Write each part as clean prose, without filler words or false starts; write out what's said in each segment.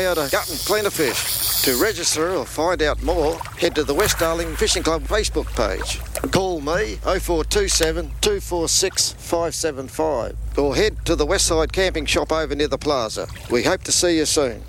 How to gut and clean a fish. To register or find out more, head to the West Darling Fishing Club Facebook page. Call me 0427 246 575 or head to the Westside Camping Shop over near the plaza. We hope to see you soon.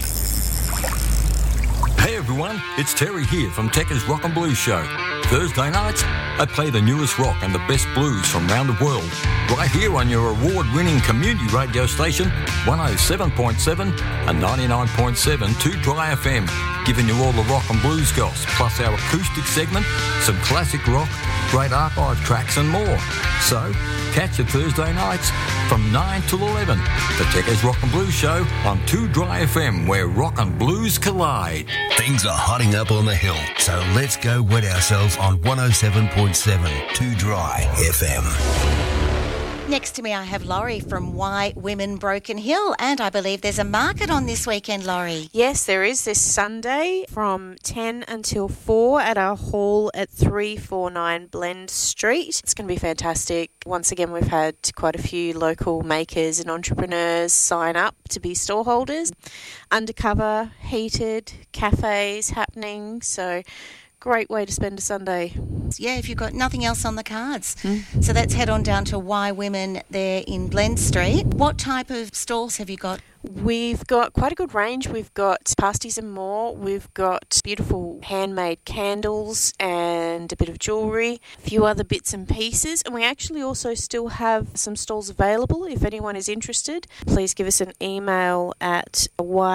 Hey everyone, it's Terry here from Tekka's Rock and Blues Show. Thursday nights, I play the newest rock and the best blues from around the world, right here on your award-winning community radio station, 107.7 and 99.7 2 Dry FM, giving you all the rock and blues goss, plus our acoustic segment, some classic rock, great archive tracks and more. So, catch it Thursday nights from 9 till 11, the Tekka's Rock and Blues Show on 2 Dry FM, where rock and blues collide. Things are hotting up on the hill, so let's go wet ourselves on 107.7 2 Dry FM. Next to me I have Laurie from Why Women Broken Hill, and I believe there's a market on this weekend, Laurie. Yes, there is this Sunday from 10 until 4 at our hall at 349 Blend Street. It's going to be fantastic. Once again, we've had quite a few local makers and entrepreneurs sign up to be store holders. Undercover, heated, cafes happening, so great way to spend a Sunday. Yeah, if you've got nothing else on the cards. So let's head on down to Why Women there in Blend Street. What type of stalls have you got? We've got quite a good range. We've got pasties and more. We've got beautiful handmade candles and a bit of jewellery, a few other bits and pieces. And we actually also still have some stalls available. If anyone is interested, please give us an email at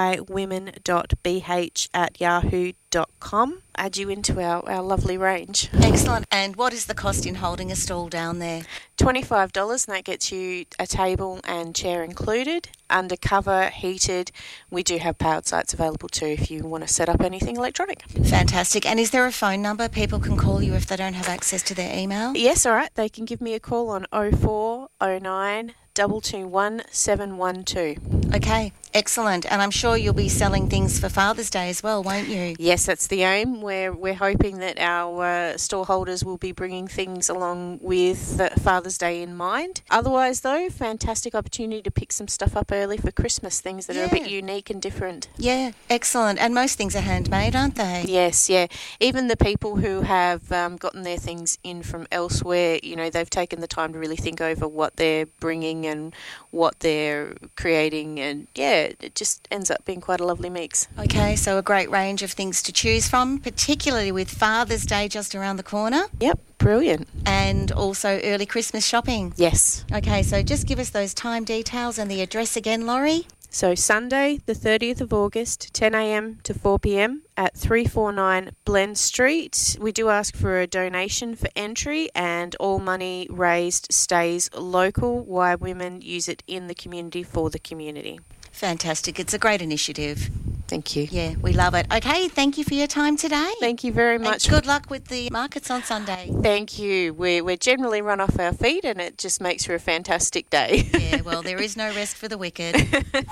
whywomen.bh@yahoo.com. Add you into our lovely range. Excellent. And what is the cost in holding a stall down there? $25, and that gets you a table and chair included. Undercover, heated. We do have powered sites available too if you want to set up anything electronic. Fantastic. And is there a phone number people can call you if they don't have access to their email? Yes, all right. They can give me a call on 0409 221 712. Okay, excellent. And I'm sure you'll be selling things for Father's Day as well, won't you? Yes, that's the aim. We're hoping that our store holders will be bringing things along with Father's Day in mind. Otherwise, though, fantastic opportunity to pick some stuff up early for Christmas, things that are a bit unique and different. Yeah, excellent. And most things are handmade, aren't they? Yes, yeah. Even the people who have gotten their things in from elsewhere, you know, they've taken the time to really think over what they're bringing and what they're creating, and it just ends up being quite a lovely mix. Okay, so a great range of things to choose from, particularly with Father's Day just around the corner. Yep, brilliant. And also early Christmas shopping. Yes. Okay, so just give us those time details and the address again, Laurie. So Sunday, the 30th of August, 10 a.m. to 4 p.m. at 349 Blend Street. We do ask for a donation for entry, and all money raised stays local. Why Women use it in the community for the community. Fantastic. It's a great initiative. Thank you. Yeah, we love it. Okay, thank you for your time today. Thank you very much. And good luck with the markets on Sunday. Thank you. We're generally run off our feet, and it just makes for a fantastic day. Yeah, well, there is no rest for the wicked.